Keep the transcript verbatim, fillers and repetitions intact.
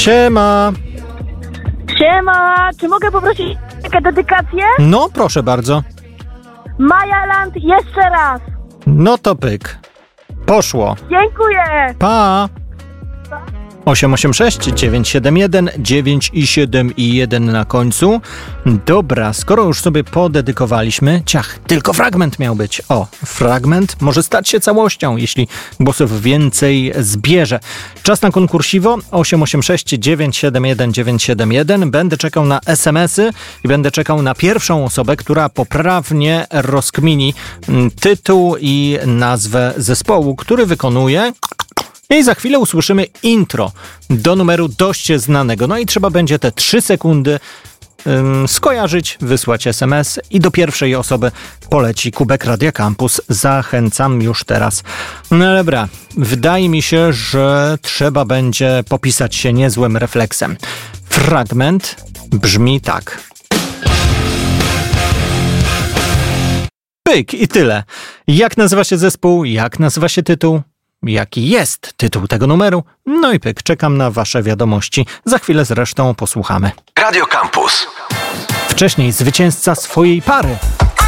Siema. Siema, czy mogę poprosić taką dedykację? No, proszę bardzo. Majaland jeszcze raz. No to pyk. Poszło. Dziękuję. Pa. osiem osiem sześć dziewięć siedem jeden dziewięć i siedem i jeden na końcu. Dobra, skoro już sobie podedykowaliśmy, ciach, tylko fragment miał być. O, fragment może stać się całością, jeśli głosów więcej zbierze. Czas na konkursiwo osiem osiem sześć dziewięć siedem jeden dziewięć siedem jeden. Będę czekał na es em esy i będę czekał na pierwszą osobę, która poprawnie rozkmini tytuł i nazwę zespołu, który wykonuje... I za chwilę usłyszymy intro do numeru dość znanego. No i trzeba będzie te trzy sekundy ym, skojarzyć, wysłać es em es i do pierwszej osoby poleci kubek Radia Campus. Zachęcam już teraz. No dobra, wydaje mi się, że trzeba będzie popisać się niezłym refleksem. Fragment brzmi tak. Pyk i tyle. Jak nazywa się zespół? Jak nazywa się tytuł? Jaki jest tytuł tego numeru? No i pyk, czekam na wasze wiadomości. Za chwilę zresztą posłuchamy. Radio Campus. Wcześniej zwycięzca swojej pary.